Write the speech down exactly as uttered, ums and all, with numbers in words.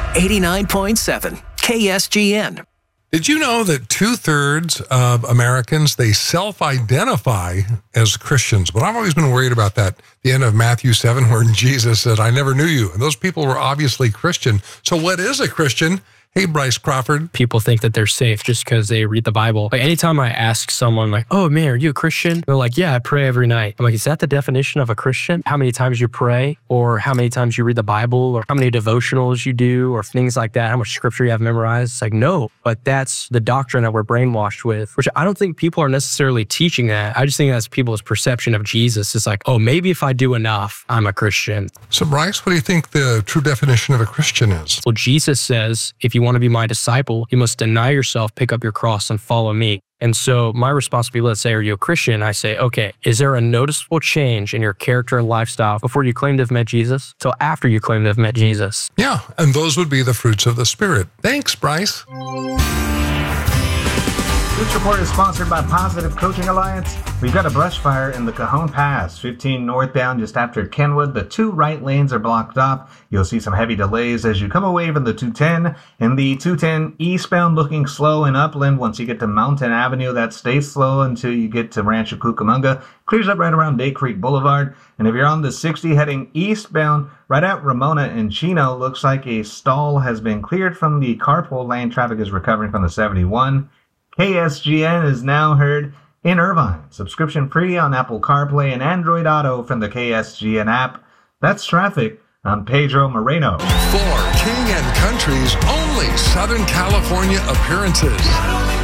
eighty-nine point seven K S G N. Did you know that two-thirds of Americans, they self-identify as Christians? But I've always been worried about that. The end of Matthew seven, where Jesus said, I never knew you. And those people were obviously Christian. So what is a Christian? Hey, Bryce Crawford. People think that they're safe just because they read the Bible. Like anytime I ask someone like, oh man, are you a Christian? They're like, yeah, I pray every night. I'm like, is that the definition of a Christian? How many times you pray, or how many times you read the Bible, or how many devotionals you do, or things like that, how much scripture you have memorized? It's like, no, but that's the doctrine that we're brainwashed with, which I don't think people are necessarily teaching that. I just think that's people's perception of Jesus. It's like, oh, maybe if I do enough, I'm a Christian. So Bryce, what do you think the true definition of a Christian is? Well, Jesus says, if you want to be my disciple, you must deny yourself, pick up your cross, and follow me. And so my responsibility, let's say, are you a Christian? I say, okay, is there a noticeable change in your character and lifestyle before you claim to have met Jesus till after you claim to have met Jesus? Yeah, and those would be the fruits of the Spirit. Thanks, Bryce. This report is sponsored by Positive Coaching Alliance. We've got a brush fire in the Cajon Pass, fifteen northbound just after Kenwood. The two right lanes are blocked off. You'll see some heavy delays as you come away from the two ten. And the two ten eastbound looking slow in Upland. Once you get to Mountain Avenue, that stays slow until you get to Rancho Cucamonga. Clears up right around Day Creek Boulevard. And if you're on the sixty heading eastbound, right at Ramona and Chino, looks like a stall has been cleared from the carpool lane. Traffic is recovering from the seventy-one. K S G N is now heard in Irvine. Subscription free on Apple CarPlay and Android Auto from the K S G N app. That's traffic. I'm Pedro Moreno. For King and Country's only Southern California appearances.